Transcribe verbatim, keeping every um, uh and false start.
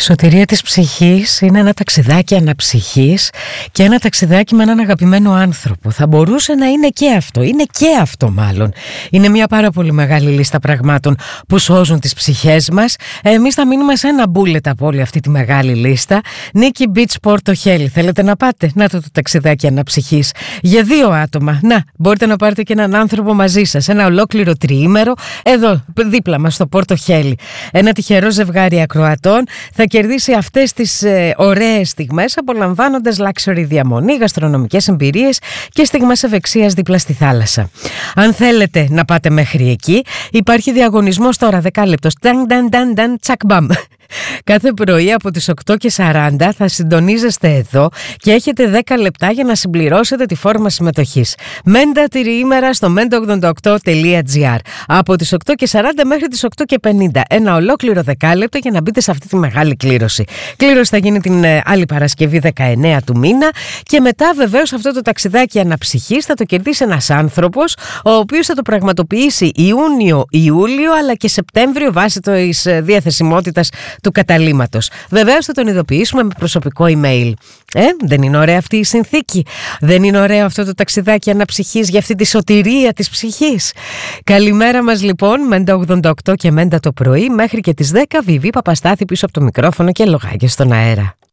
Σωτηρία της ψυχής είναι ένα ταξιδάκι αναψυχής και ένα ταξιδάκι με έναν αγαπημένο άνθρωπο. Θα μπορούσε να είναι και αυτό, είναι και αυτό μάλλον. Είναι μια πάρα πολύ μεγάλη λίστα πραγμάτων που σώζουν τις ψυχές μας. Εμείς θα μείνουμε σε ένα μπούλετ από όλη αυτή τη μεγάλη λίστα. Νίκη Beach Porto Heli. Θέλετε να πάτε? Να το το ταξιδάκι αναψυχής. Για δύο άτομα. Να, μπορείτε να πάρετε και έναν άνθρωπο μαζί σας. Ένα ολόκληρο τριήμερο εδώ δίπλα μας στο Porto Heli. Ένα τυχερό ζευγάρι ακροατών θα κερδίσει αυτές τις ε, ωραίες στιγμές απολαμβάνοντας luxury διαμονή, γαστρονομικές εμπειρίες και στιγμές ευεξίας δίπλα στη θάλασσα. Αν θέλετε να πάτε μέχρι εκεί, υπάρχει διαγωνισμός τώρα δεκάλεπτος. Ταν, ταν, ταν, ταν, τσακ, μπαμ. Κάθε πρωί από τις οκτώ και σαράντα θα συντονίζεστε εδώ και έχετε δέκα λεπτά για να συμπληρώσετε τη φόρμα συμμετοχής. Μέντα τριήμερα στο μέντα ογδόντα οκτώ τελεία τζι άρ από τις οκτώ και σαράντα μέχρι τις οκτώ και πενήντα. Ένα ολόκληρο δεκάλεπτο για να μπείτε σε αυτή τη μεγάλη κλήρωση. Κλήρωση θα γίνει την άλλη Παρασκευή δεκαεννέα του μήνα και μετά βεβαίως αυτό το ταξιδάκι αναψυχής θα το κερδίσει ένας άνθρωπος ο οποίος θα το πραγματοποιήσει Ιούνιο-Ιούλιο αλλά και Σεπτέμβριο βάσει της διαθεσιμότητας του καταλύματος. Βεβαίως θα τον ειδοποιήσουμε με προσωπικό email. Ε, δεν είναι ωραία αυτή η συνθήκη? Δεν είναι ωραίο αυτό το ταξιδάκι αναψυχής για αυτή τη σωτηρία της ψυχής? Καλημέρα μας λοιπόν, μέντα ογδόντα οκτώ και μέντα το πρωί μέχρι και τις δέκα. Βιβί Παπαστάθη πίσω από το μικρόφωνο και λογάκια στον αέρα.